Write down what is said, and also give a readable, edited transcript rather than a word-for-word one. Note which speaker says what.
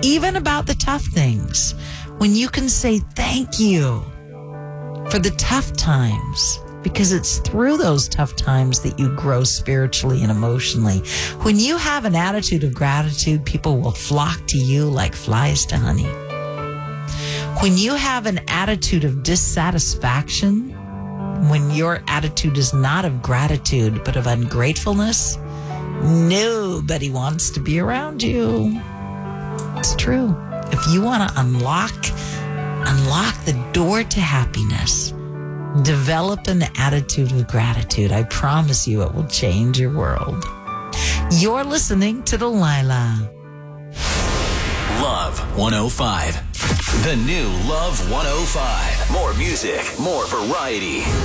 Speaker 1: even about the tough things, when you can say thank you for the tough times, because it's through those tough times that you grow spiritually and emotionally. When you have an attitude of gratitude, people will flock to you like flies to honey. When you have an attitude of dissatisfaction, when your attitude is not of gratitude but of ungratefulness, nobody wants to be around you. It's true. If you want to unlock the door to happiness, develop an attitude of gratitude. I promise you it will change your world. You're listening to Delilah.
Speaker 2: Love 105. The new Love 105. More music, more variety.